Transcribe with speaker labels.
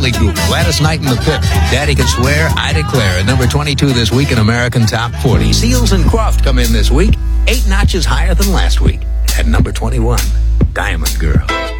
Speaker 1: Motley Crue, Gladys Knight and the Pips, Daddy Can Swear, I Declare, at number 22 this week in American Top 40. Seals and Croft come in this week, 8 notches higher than last week, at number 21, Diamond Girl.